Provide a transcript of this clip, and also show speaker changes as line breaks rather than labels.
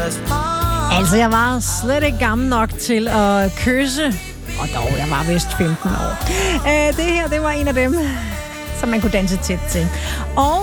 Altså, jeg var slet ikke gammel nok til at kysse. Og dog, jeg var vist 15 år. Det her, det var en af dem, som man kunne danse tæt til. Og